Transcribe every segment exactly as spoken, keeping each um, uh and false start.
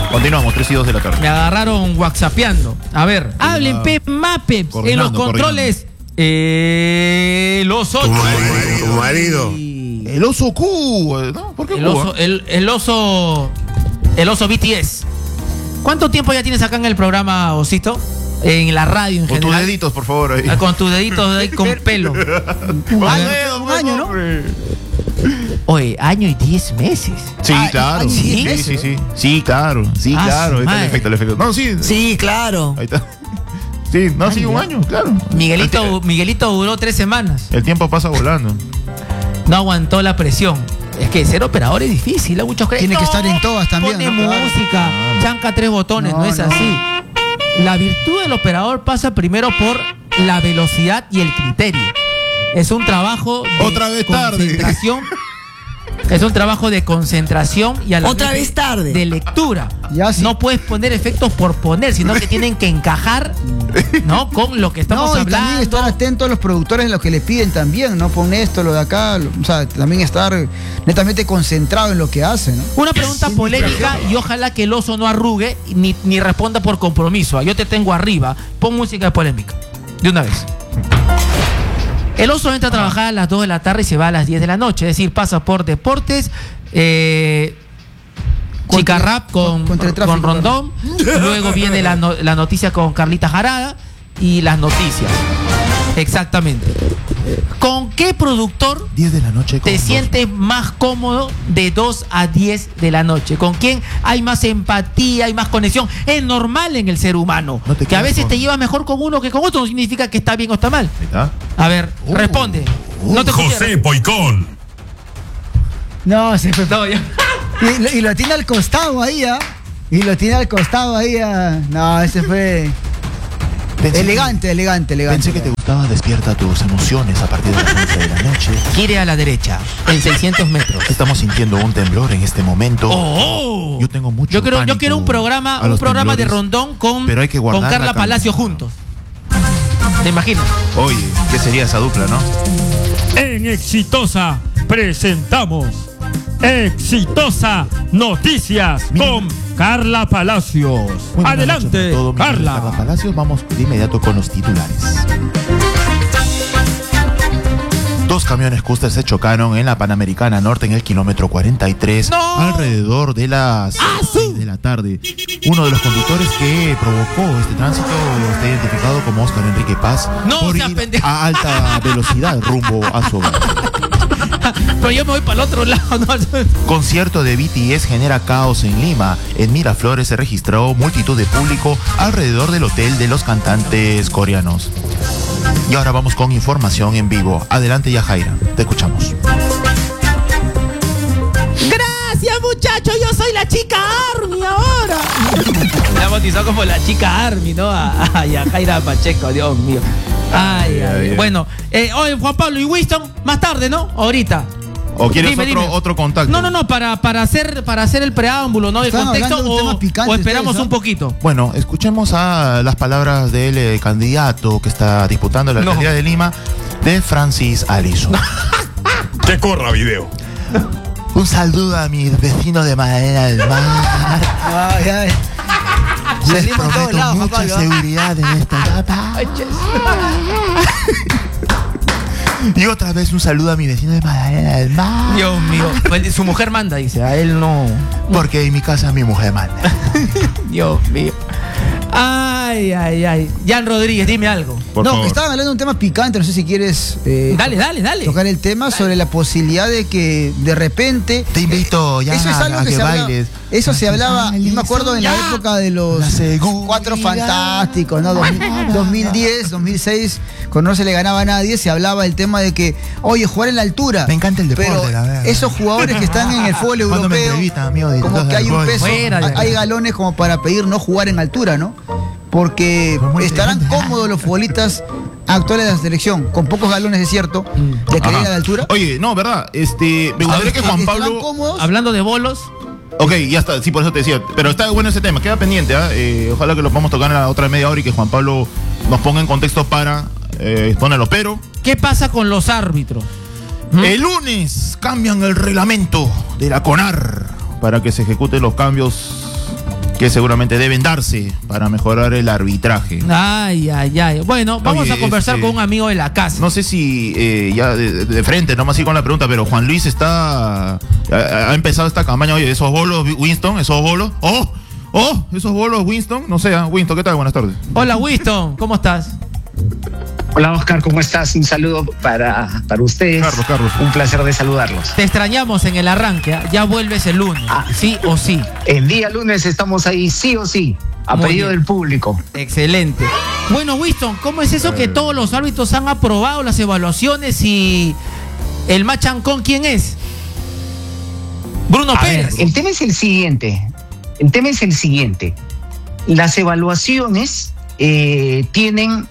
Continuamos, tres y dos de la tarde. Me agarraron whatsappeando. A ver, ah, hablen Pep Mapes en los controles. Eh, el oso. Tu marido. Tu marido. El oso Q, ¿no? ¿Por qué el Q? Oso, el, el oso. El oso B T S. ¿Cuánto tiempo ya tienes acá en el programa, Osito? En la radio en con general. Con tus deditos, por favor. Ahí. Ah, con tus deditos ahí con pelo. Un año, un año, ¿no? Oye, año y diez meses. Sí, ah, claro. ¿Sí? Sí, sí, sí. Sí, claro. Sí, ah, claro. Ahí está el efecto, el efecto. No, sí. Sí, claro. Ahí está. Sí, no, sí, un año, claro. Miguelito, Miguelito duró tres semanas. El tiempo pasa volando. No aguantó la presión. Es que ser operador es difícil, hay muchos creen. Tiene no, que estar en todas también. Pone ¿no? música, no, chanca tres botones, no, no es no. así. La virtud del operador pasa primero por la velocidad y el criterio. Es un trabajo de Otra vez concentración. Tarde. Es un trabajo de concentración y a la Otra vez tarde. De lectura. Ya, sí. No puedes poner efectos por poner, sino que tienen que encajar, ¿no? Con lo que estamos no, y hablando. También estar atentos a los productores en lo que le piden también, ¿no? Pon esto, lo de acá. O sea, también estar netamente concentrado en lo que hace, ¿no? Una pregunta sí, polémica y ojalá que el oso no arrugue ni, ni responda por compromiso. Yo te tengo arriba. Pon música de polémica. De una vez. El oso entra a trabajar a las dos de la tarde y se va a las diez de la noche. Es decir, pasa por deportes, eh, Chica Rap con, con, con Rondón. Luego viene la, no, la noticia con Carlita Jarada y las noticias. Exactamente. ¿Con qué productor diez de la noche te sientes más cómodo de dos a diez de la noche? ¿Con quién hay más empatía, hay más conexión? Es normal en el ser humano. No que a veces con... te llevas mejor con uno que con otro. No significa que está bien o está mal. ¿Está? A ver, uh, responde. Uh, no te José Poicón. No, se fue. No, ya. y, y lo tiene al costado ahí, ¿ah? ¿eh? Y lo tiene al costado ahí, ¿eh? No, ese fue... Pensé elegante, que, elegante, elegante. Pensé que te gustaba Despierta tus emociones a partir de las once de la noche. Gire a la derecha, en seiscientos metros. Estamos sintiendo un temblor en este momento. Oh, yo tengo mucho Yo quiero, yo quiero un programa, un programa de Rondón con, pero hay que con Carla Palacio juntos. ¿Te imaginas? Oye, ¿qué sería esa dupla, no? En Exitosa presentamos Exitosa Noticias Mira. con Carla Palacios. Bueno, Adelante, todo, Carla. Carla Palacios, vamos de inmediato con los titulares. Dos camiones Custer se chocaron en la Panamericana Norte en el kilómetro cuarenta y tres no. alrededor de las ¡Ah, seis de la tarde. Uno de los conductores que provocó este tránsito está identificado como Oscar Enrique Paz no, por ir ir a alta velocidad rumbo a su hogar. Pero yo me voy para el otro lado. ¿no? Concierto de B T S genera caos en Lima. En Miraflores se registró multitud de público alrededor del hotel de los cantantes coreanos. Y ahora vamos con información en vivo. Adelante, Yajaira, te escuchamos. Gracias, muchachos. Yo soy la chica Army ahora. La bautizó como la chica Army, ¿no? A, a Yajaira Pacheco, Dios mío. Ay, ay, ay. Bueno, eh, oye, Juan Pablo y Winston, más tarde, ¿no? Ahorita. ¿O quieres dime, otro, dime. otro contacto? No, no, no, para, para, hacer, para hacer el preámbulo, ¿no? El contexto, o, o esperamos ustedes, un poquito. Bueno, escuchemos a las palabras del eh, candidato que está disputando la alcaldía no. de Lima, de Francis Aliso. Que corra video. Un saludo a mis vecinos de Madera del Mar. Ay, ay. Les prometo lados, mucha Pablo. seguridad en esta etapa. Y otra vez un saludo a mi vecino de Madera del Mar. Dios mío. Su mujer manda, dice. A él no. Porque en mi casa mi mujer manda. Dios mío. Ay, ay, ay. Jan Rodríguez, dime algo. Por no, favor. Estaban hablando de un tema picante, no sé si quieres eh, dale, dale, dale. tocar el tema dale. sobre la posibilidad de que de repente te invito ya eso es algo a que, que se bailes. Hablaba, eso se hablaba, yo me acuerdo en la ya. época de los Cuatro Fantásticos, ¿no? dos mil diez, dos mil seis, cuando no se le ganaba a nadie, se hablaba del tema de que, oye, jugar en la altura. Me encanta el deporte, pero la verdad. Esos jugadores que están en el fútbol europeo, amigo, como que hay un peso, hay, hay galones como para pedir no jugar en altura, ¿no? Porque estarán cómodos los futbolistas actuales de la selección, con pocos galones, es cierto, de querer ir a la altura. Oye, no, verdad, este, me gustaría que Juan Pablo... Cómodos? Hablando de bolos. Ok, ya está, sí, por eso te decía, pero está bueno ese tema, queda pendiente, ¿eh? Eh, ojalá que lo podamos tocar en la otra media hora y que Juan Pablo nos ponga en contexto para eh, exponerlo, pero... ¿Qué pasa con los árbitros? ¿Mm? El lunes cambian el reglamento de la CONAR para que se ejecuten los cambios que seguramente deben darse para mejorar el arbitraje. Ay, ay, ay. Bueno, vamos Oye, a conversar este, con un amigo de la casa. No sé si eh, ya de, de frente, nomás así con la pregunta, pero Juan Luis está ha, ha empezado esta campaña. Oye, esos bolos, Winston, esos bolos. ¡Oh! ¡Oh! Esos bolos, Winston. No sé, Winston, ¿qué tal? Buenas tardes. Hola, Winston, ¿cómo estás? Hola, Oscar, ¿cómo estás? Un saludo para, para ustedes. Carlos, Carlos. Un placer de saludarlos. Te extrañamos en el arranque, ¿eh? Ya vuelves el lunes, ah, sí o sí. El día lunes estamos ahí, sí o sí, a Muy pedido bien. del público. Excelente. Bueno, Winston, ¿cómo es eso que todos los árbitros han aprobado las evaluaciones y el machancón quién es? Bruno a Pérez. Ver, el tema es el siguiente. El tema es el siguiente. Las evaluaciones eh, tienen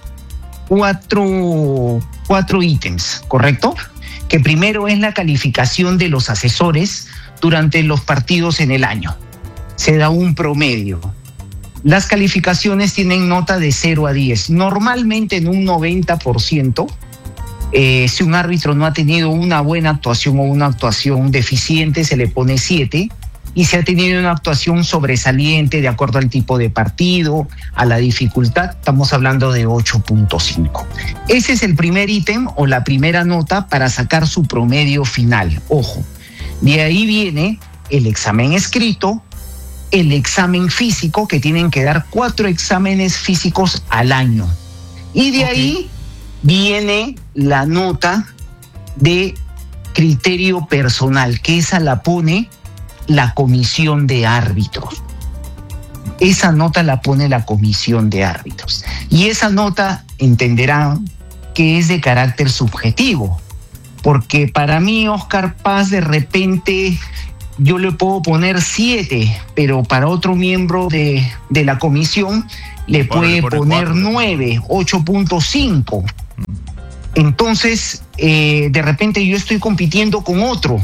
Cuatro, cuatro ítems, ¿correcto? Que primero es la calificación de los asesores durante los partidos en el año. Se da un promedio. Las calificaciones tienen nota de cero a diez. Normalmente en un noventa por ciento, eh, si un árbitro no ha tenido una buena actuación o una actuación deficiente, se le pone siete. Y si ha tenido una actuación sobresaliente de acuerdo al tipo de partido, a la dificultad, estamos hablando de ocho punto cinco. Ese es el primer ítem o la primera nota para sacar su promedio final. Ojo, de ahí viene el examen escrito, el examen físico, que tienen que dar cuatro exámenes físicos al año. Y de okay. ahí viene la nota de criterio personal, que esa la pone la comisión de árbitros. Esa nota la pone la comisión de árbitros. Y esa nota entenderán que es de carácter subjetivo. Porque para mí, Oscar Paz, de repente yo le puedo poner siete, pero para otro miembro de, de la comisión le puede poner, poner nueve, ocho punto cinco. Entonces, eh, de repente yo estoy compitiendo con otro.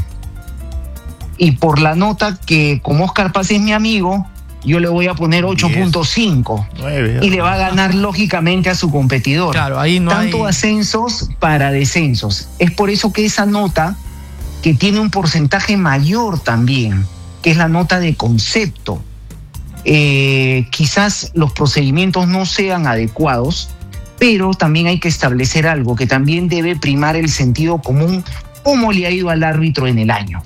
Y por la nota que, como Oscar Paz es mi amigo, yo le voy a poner ocho punto cinco. Y le va a ganar lógicamente a su competidor. Claro, ahí no Tanto hay... ascensos para descensos. Es por eso que esa nota, que tiene un porcentaje mayor también, que es la nota de concepto, eh, quizás los procedimientos no sean adecuados, pero también hay que establecer algo, que también debe primar el sentido común, cómo le ha ido al árbitro en el año.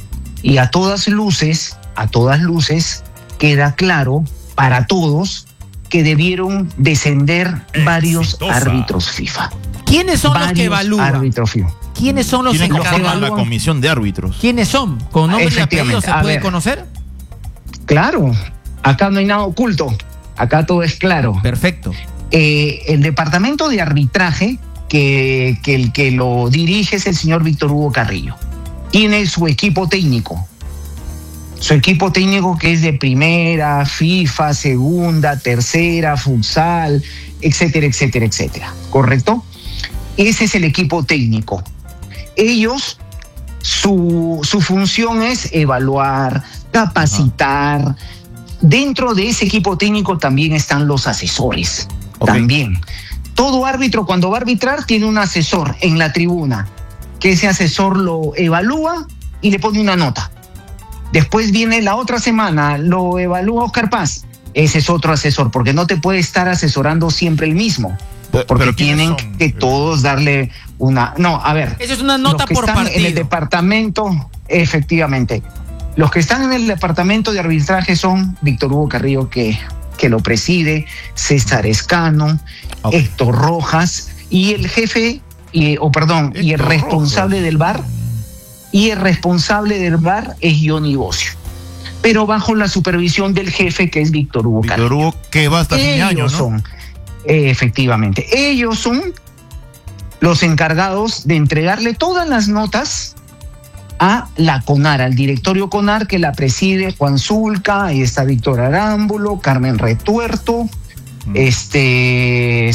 Y a todas luces, a todas luces, queda claro para todos que debieron descender Exitosa. varios árbitros FIFA. ¿Quiénes son varios los que evalúan? Árbitros FIFA. ¿Quiénes son los que evalúan? La comisión de árbitros. ¿Quiénes son? ¿Con nombre y apellido se puede ver. conocer? Claro, acá no hay nada oculto. Acá todo es claro. Perfecto. Eh, el departamento de arbitraje, que, que el que lo dirige es el señor Víctor Hugo Carrillo. Tiene su equipo técnico, su equipo técnico que es de primera, FIFA, segunda, tercera, futsal, etcétera, etcétera, etcétera, ¿correcto? Ese es el equipo técnico. Ellos, su, su función es evaluar, capacitar. Dentro de ese equipo técnico también están los asesores, okay. también. Todo árbitro cuando va a arbitrar tiene un asesor en la tribuna, que ese asesor lo evalúa y le pone una nota. Después viene la otra semana, lo evalúa Oscar Paz. Ese es otro asesor, porque no te puede estar asesorando siempre el mismo. Porque pero tienen son? que todos darle una... No, a ver. Eso es una nota los que por están partido. En el departamento, efectivamente. Los que están en el departamento de arbitraje son Víctor Hugo Carrillo, que, que lo preside, César Escano, okay. Héctor Rojas, y el jefe... Y, o perdón, Héctor y el responsable Rojo. del V A R, y el responsable del V A R es Johnny Bocio, pero bajo la supervisión del jefe, que es Víctor Hugo Carrillo. Víctor Hugo, que va hasta fin de año, ¿no? Son, eh, efectivamente, ellos son los encargados de entregarle todas las notas a la CONAR, al directorio CONAR, que la preside Juan Zulca, ahí está Víctor Arámbulo, Carmen Retuerto, mm. este,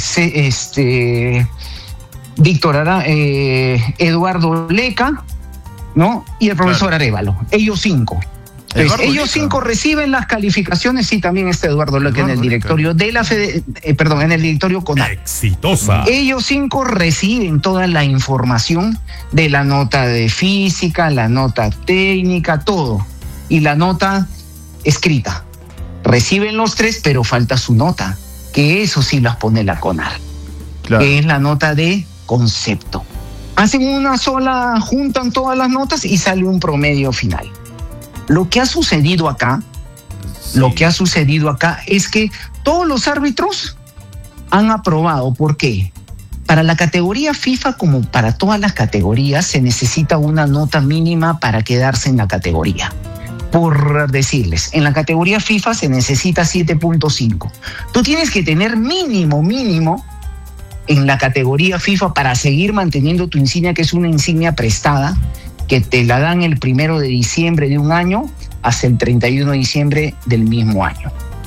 este, Víctor Ara, eh, Eduardo Leca, ¿no? Y el profesor claro. Arévalo, ellos cinco. Entonces, ellos Leca. cinco reciben las calificaciones y también está Eduardo Leca en el directorio Leca. de la Fede, eh, perdón, en el directorio CONAR. Exitosa. Ellos cinco reciben toda la información de la nota de física, la nota técnica, todo. Y la nota escrita. Reciben los tres, pero falta su nota, que eso sí las pone la CONAR, claro. Que es la nota de concepto. Hacen una sola, juntan todas las notas y sale un promedio final. Lo que ha sucedido acá, sí. lo que ha sucedido acá es que todos los árbitros han aprobado. ¿Por qué? Para la categoría FIFA, como para todas las categorías, se necesita una nota mínima para quedarse en la categoría. Por decirles, en la categoría FIFA se necesita siete punto cinco. Tú tienes que tener mínimo, mínimo en la categoría FIFA para seguir manteniendo tu insignia, que es una insignia prestada, que te la dan el primero de diciembre de un año hasta el treinta y uno de diciembre del mismo año.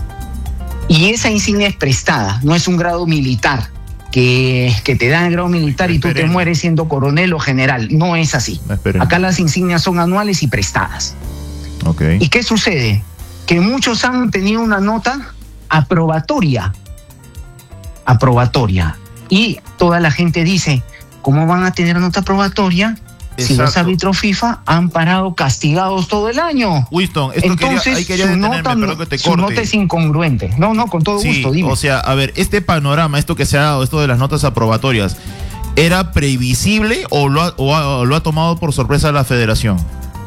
Y esa insignia es prestada, no es un grado militar, que, que te dan el grado militar y tú te mueres siendo coronel o general. No es así. Acá las insignias son anuales y prestadas. Okay. ¿Y qué sucede? Que muchos han tenido una nota aprobatoria. Aprobatoria. Y toda la gente dice, ¿cómo van a tener nota probatoria si Exacto. los árbitros FIFA han parado castigados todo el año? Winston, esto entonces quería, ahí quería su, nota, que te su nota es incongruente. No, no, con todo sí, gusto, dime. O sea, a ver, este panorama, esto que se ha dado, esto de las notas aprobatorias, ¿era previsible o lo ha, o ha, o lo ha tomado por sorpresa la federación?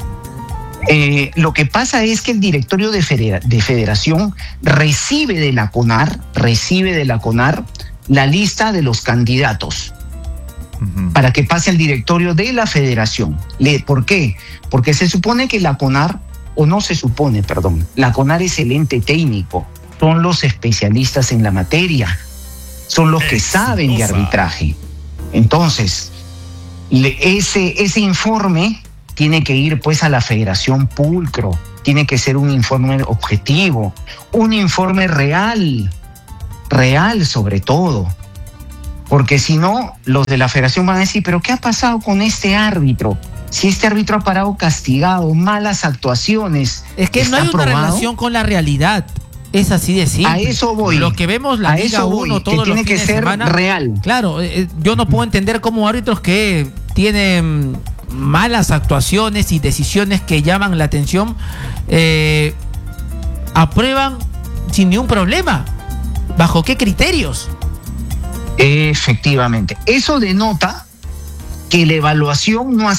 Eh, lo que pasa es que el directorio de, federa, de federación recibe de la CONAR, recibe de la CONAR la lista de los candidatos uh-huh. para que pase al directorio de la federación. Le, ¿Por qué? Porque se supone que la CONAR, o no se supone, perdón, la CONAR es el ente técnico, son los especialistas en la materia, son los que saben de arbitraje. Entonces, le, ese, ese informe tiene que ir pues a la Federación pulcro, tiene que ser un informe objetivo, un informe real, real sobre todo, porque si no, los de la Federación van a decir, pero ¿qué ha pasado con este árbitro? Si este árbitro ha parado castigado, malas actuaciones. Es que no hay una relación con la realidad. Es así de simple. A eso voy. Lo que vemos la Liga uno todos los tiene que ser semana, real. Claro, eh, yo no puedo entender cómo árbitros que tienen malas actuaciones y decisiones que llaman la atención eh, aprueban sin ningún problema. ¿Bajo qué criterios? Efectivamente. Eso denota que la evaluación no ha